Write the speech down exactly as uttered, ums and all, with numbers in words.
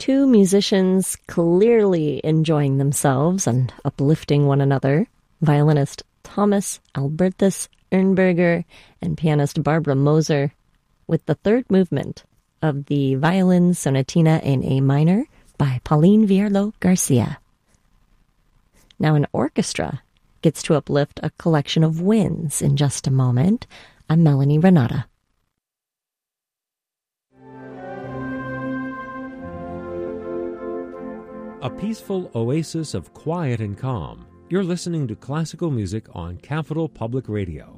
Two musicians clearly enjoying themselves and uplifting one another, violinist Thomas Albertus Ernberger and pianist Barbara Moser, with the third movement of the Violin Sonatina in A minor by Pauline Vierlo Garcia. Now an orchestra gets to uplift a collection of winds in just a moment. I'm Melanie Renata. A peaceful oasis of quiet and calm. You're listening to classical music on Capital Public Radio.